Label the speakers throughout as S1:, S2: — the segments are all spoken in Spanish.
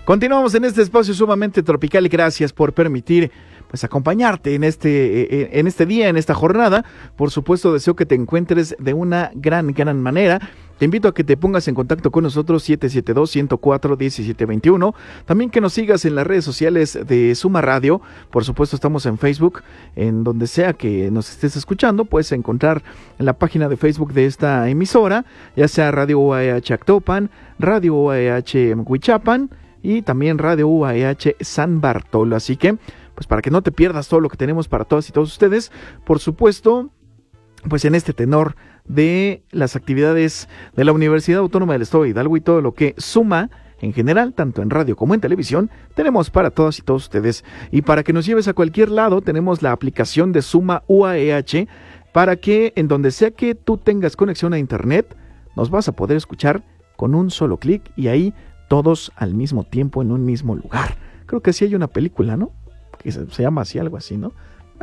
S1: Continuamos en este espacio sumamente tropical y gracias por permitir pues acompañarte en este día, en esta jornada. Por supuesto, deseo que te encuentres de una gran manera. Te invito a que te pongas en contacto con nosotros 772-104-1721. También que nos sigas en las redes sociales de Suma Radio. Por supuesto, estamos en Facebook. En donde sea que nos estés escuchando, puedes encontrar en la página de Facebook de esta emisora, ya sea Radio UAEH Actopan, Radio UAEH Huichapan y también Radio UAEH San Bartolo. Así que, pues para que no te pierdas todo lo que tenemos para todas y todos ustedes, por supuesto, pues en este tenor de las actividades de la Universidad Autónoma del Estado de Hidalgo y todo lo que suma en general, tanto en radio como en televisión, tenemos para todas y todos ustedes. Y para que nos lleves a cualquier lado, tenemos la aplicación de Suma UAEH, para que en donde sea que tú tengas conexión a internet, nos vas a poder escuchar con un solo clic y ahí todos al mismo tiempo en un mismo lugar. Creo que sí hay una película, ¿no? Que se llama así, algo así, ¿no?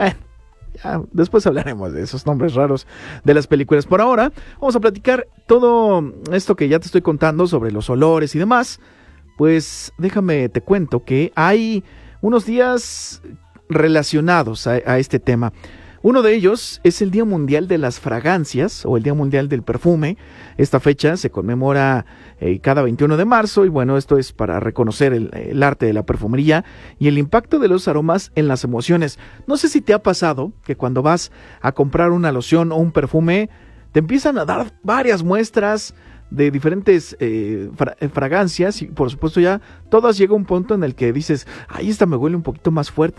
S1: Ya, después hablaremos de esos nombres raros de las películas. Por ahora, vamos a platicar todo esto que ya te estoy contando sobre los olores y demás. Pues déjame te cuento que hay unos días relacionados a este tema. Uno de ellos es el Día Mundial de las Fragancias o el Día Mundial del Perfume. Esta fecha se conmemora cada 21 de marzo y bueno, esto es para reconocer el arte de la perfumería y el impacto de los aromas en las emociones. No sé si te ha pasado que cuando vas a comprar una loción o un perfume, te empiezan a dar varias muestras de diferentes fragancias y por supuesto ya todas llega un punto en el que dices, ay, esta me huele un poquito más fuerte.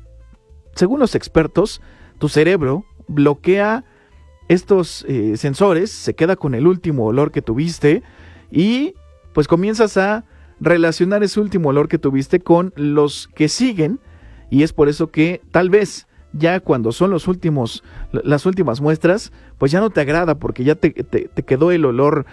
S1: Según los expertos, tu cerebro bloquea estos sensores, se queda con el último olor que tuviste y pues comienzas a relacionar ese último olor que tuviste con los que siguen y es por eso que tal vez ya cuando son las últimas muestras, pues ya no te agrada porque ya te quedó el olor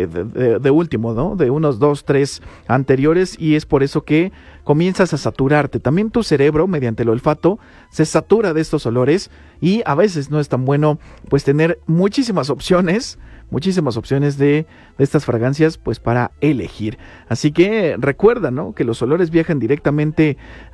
S1: de último, ¿no? De unos 2, 3 anteriores y es por eso que comienzas a saturarte. También tu cerebro, mediante el olfato, se satura de estos olores y a veces no es tan bueno pues tener muchísimas opciones de estas fragancias pues para elegir. Así que recuerda, ¿no? Que los olores viajan directamente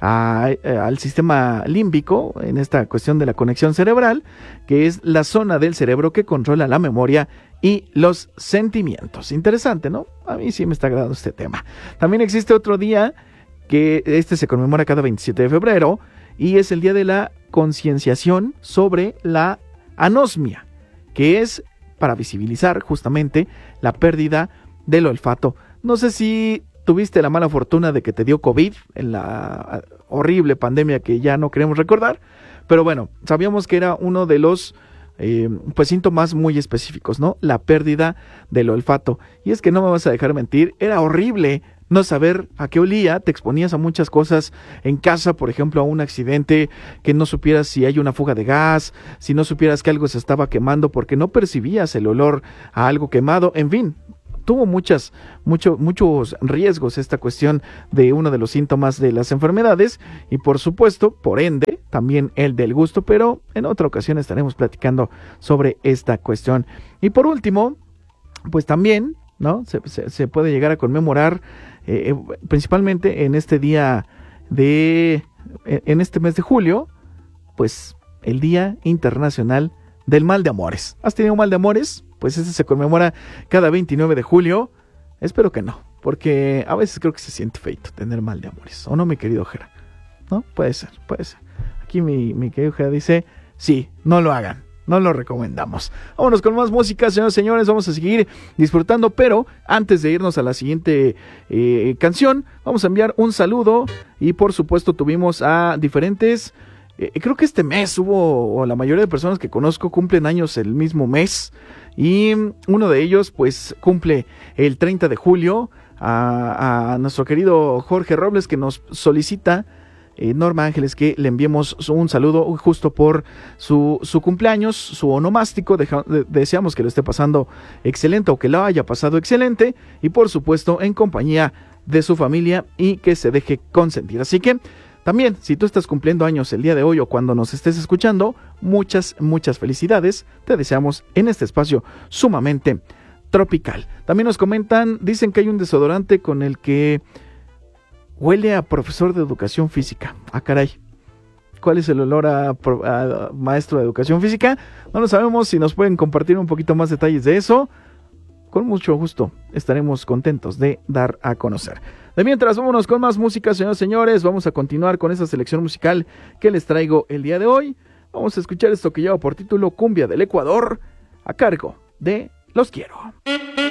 S1: al sistema límbico en esta cuestión de la conexión cerebral, que es la zona del cerebro que controla la memoria y los sentimientos. Interesante, ¿no? A mí sí me está agradando este tema. También existe otro día que se conmemora cada 27 de febrero y es el día de la concienciación sobre la anosmia, que es para visibilizar justamente la pérdida del olfato. No sé si tuviste la mala fortuna de que te dio COVID en la horrible pandemia que ya no queremos recordar, pero bueno, sabíamos que era uno de los pues síntomas muy específicos, ¿no? La pérdida del olfato. Y es que no me vas a dejar mentir, era horrible no saber a qué olía, te exponías a muchas cosas en casa, por ejemplo, a un accidente, que no supieras si hay una fuga de gas, si no supieras que algo se estaba quemando porque no percibías el olor a algo quemado, en fin, tuvo muchos riesgos esta cuestión de uno de los síntomas de las enfermedades y por supuesto, por ende, también el del gusto, pero en otra ocasión estaremos platicando sobre esta cuestión. Y por último, pues también, ¿no? Se puede llegar a conmemorar principalmente en este día en este mes de julio, pues el Día Internacional del Mal de Amores. ¿Has tenido un mal de amores? Pues este se conmemora cada 29 de julio. Espero que no, porque a veces creo que se siente feito tener mal de amores. ¿O no, mi querido Jera? ¿No? Puede ser. Aquí mi querido Jera dice, sí, no lo hagan. No lo recomendamos. Vámonos con más música, señores y señores. Vamos a seguir disfrutando, pero antes de irnos a la siguiente canción, vamos a enviar un saludo. Y por supuesto tuvimos a diferentes... creo que este mes o la mayoría de personas que conozco cumplen años el mismo mes. Y uno de ellos pues cumple el 30 de julio a nuestro querido Jorge Robles, que nos solicita... Norma Ángeles que le enviemos un saludo justo por su cumpleaños, su onomástico. Deseamos que lo esté pasando excelente o que lo haya pasado excelente y por supuesto en compañía de su familia y que se deje consentir. Así que también, si tú estás cumpliendo años el día de hoy o cuando nos estés escuchando, muchas felicidades. Te deseamos en este espacio sumamente tropical. También nos comentan, dicen que hay un desodorante con el que huele a profesor de educación física. Ah, caray. ¿Cuál es el olor a maestro de educación física? No lo sabemos. Si nos pueden compartir un poquito más detalles de eso, con mucho gusto estaremos contentos de dar a conocer. De mientras, vámonos con más música, señores y señores. Vamos a continuar con esta selección musical que les traigo el día de hoy. Vamos a escuchar esto que lleva por título Cumbia del Ecuador, a cargo de Los Quiero.